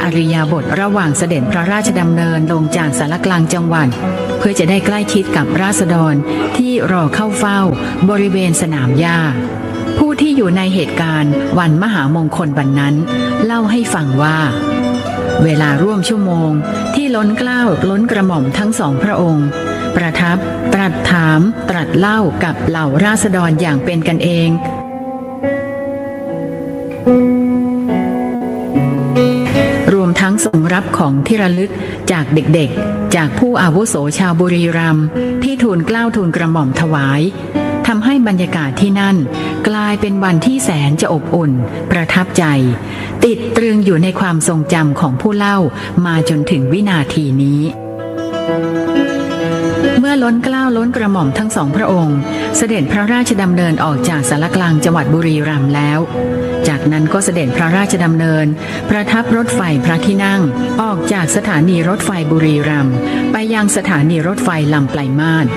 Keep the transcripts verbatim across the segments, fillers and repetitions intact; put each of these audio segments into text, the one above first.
อริยบทระหว่างเสด็จพระราชดำเนินลงจากศาลกลางจังหวัดเพื่อจะได้ใกล้ชิดกับราษฎรที่รอเข้าเฝ้าบริเวณสนามหญ้าผู้ที่อยู่ในเหตุการณ์วันมหามงคลวันนั้นเล่าให้ฟังว่าเวลาร่วมชั่วโมงที่ล้นเกล้าล้นกระหม่อมทั้งสองพระองค์ประทับตรัสถามตรัสเล่ากับเหล่าราษฎรอย่างเป็นกันเองรวมทั้งทรงรับของที่ระลึกจากเด็กๆจากผู้อาวุโสชาวบุรีรัมย์ที่ทูลเกล้าทูลกระหม่อมถวายทำให้บรรยากาศที่นั่นกลายเป็นวันที่แสนจะอบอุ่นประทับใจติดตรึงอยู่ในความทรงจำของผู้เล่ามาจนถึงวินาทีนี้เมื่อล้นเกล้าล้นกระหม่อมทั้งสองพระองค์เสด็จพระราชดำเนินออกจากศาลกลางจังหวัดบุรีรัมย์แล้วจากนั้นก็เสด็จพระราชดำเนินประทับรถไฟพระที่นั่งออกจากสถานีรถไฟบุรีรัมย์ไปยังสถานีรถไฟลำปลายมาศ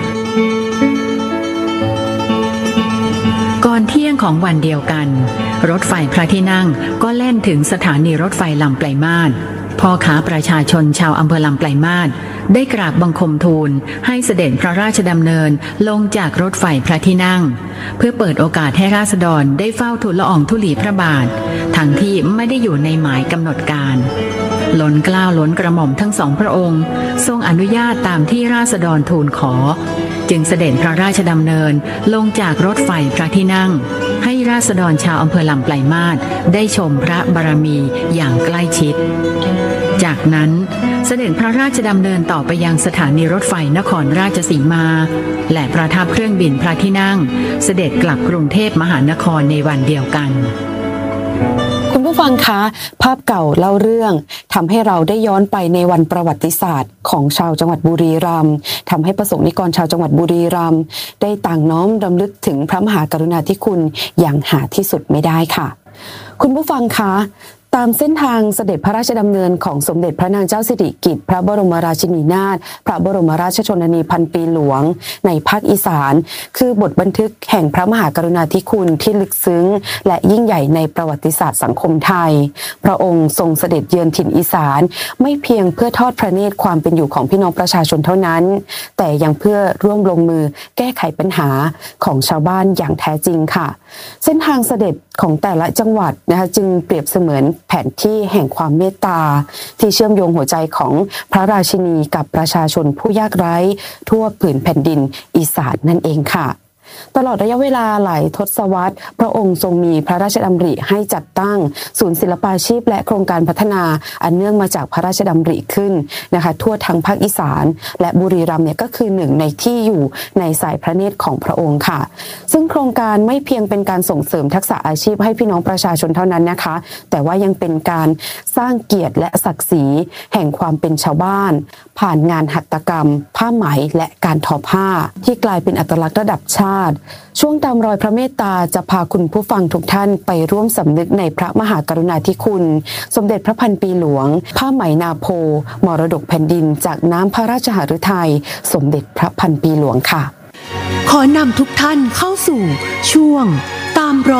ก่อนเที่ยงของวันเดียวกันรถไฟพระที่นั่งก็แล่นถึงสถานีรถไฟลำปลายมาศพ่อค้าประชาชนชาวอำเภอลำปลายมาศได้กราบบังคมทูลให้เสด็จพระราชดำเนินลงจากรถไฟพระที่นั่งเพื่อเปิดโอกาสให้ราษฎรได้เฝ้าทูลละอองธุลีพระบาททั้งที่ไม่ได้อยู่ในหมายกำหนดการล้นเกล้าล้นกระหม่อมทั้งสองพระองค์ทรงอนุญาตตามที่ราษฎรทูลขอจึงเสด็จพระราชดำเนินลงจากรถไฟพระที่นั่งให้ราษฎรชาวอำเภอลำปลายมาศได้ชมพระบารมีอย่างใกล้ชิดจากนั้นเสด็จพระราชดำเนินต่อไปยังสถานีรถไฟนครราชสีมาและประทับเครื่องบินพระที่นั่งเสด็จกลับกรุงเทพมหานครในวันเดียวกันคุณผู้ฟังคะภาพเก่าเล่าเรื่องทำให้เราได้ย้อนไปในวันประวัติศาสตร์ของชาวจังหวัดบุรีรัมย์ทำให้ประสงค์นิกรชาวจังหวัดบุรีรัมย์ได้ต่างน้อมรำลึกถึงพระมหากรุณาธิคุณอย่างหาที่สุดไม่ได้ค่ะคุณผู้ฟังคะตามเส้นทางเสด็จพระราชดำเนินของสมเด็จพระนางเจ้าสิริกิติ์พระบรมราชินีนาถพระบรมราชชนนีพันปีหลวงในภาคอีสานคือบทบันทึกแห่งพระมหากรุณาธิคุณที่ลึกซึ้งและยิ่งใหญ่ในประวัติศาสตร์สังคมไทยพระองค์ทรงเสด็จเยือนถิ่นอีสานไม่เพียงเพื่อทอดพระเนตรความเป็นอยู่ของพี่น้องประชาชนเท่านั้นแต่ยังเพื่อร่วมลงมือแก้ไขปัญหาของชาวบ้านอย่างแท้จริงค่ะเส้นทางเสด็จของแต่ละจังหวัดนะคะจึงเปรียบเสมือนแผนที่แห่งความเมตตาที่เชื่อมโยงหัวใจของพระราชินีกับประชาชนผู้ยากไร้ทั่วผืนแผ่นดินอีสานนั่นเองค่ะตลอดระยะเวลาหลายทศวรรษพระองค์ทรงมีพระราชดำริให้จัดตั้งศูนย์ศิลปาชีพและโครงการพัฒนาอันเนื่องมาจากพระราชดำริขึ้นนะคะทั่วทั้งภาคอีสานและบุรีรัมย์เนี่ยก็คือหนึ่งในที่อยู่ในสายพระเนตรของพระองค์ค่ะซึ่งโครงการไม่เพียงเป็นการส่งเสริมทักษะอาชีพให้พี่น้องประชาชนเท่านั้นนะคะแต่ว่ายังเป็นการสร้างเกียรติและศักดิ์ศรีแห่งความเป็นชาวบ้านผ่านงานหัตถกรรมผ้าไหมและการทอผ้าที่กลายเป็นอัตลักษณ์ระดับชาติช่วงตามรอยพระเมตตาจะพาคุณผู้ฟังทุกท่านไปร่วมสำนึกในพระมหากรุณาธิคุณสมเด็จพระพันปีหลวงผ้าไหมนาโพมรดกแผ่นดินจากน้ำพระราชหฤทัยสมเด็จพระพันปีหลวงค่ะขอนำทุกท่านเข้าสู่ช่วงตามรอย